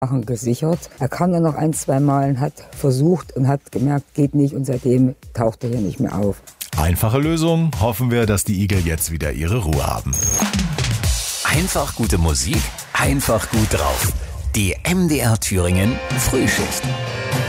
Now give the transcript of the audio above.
gesichert. Er kam dann noch 1-2 Mal und hat versucht und hat gemerkt, geht nicht, und seitdem taucht er hier nicht mehr auf. Einfache Lösung. Hoffen wir, dass die Igel jetzt wieder ihre Ruhe haben. Einfach gute Musik, einfach gut drauf. Die MDR Thüringen Frühschicht.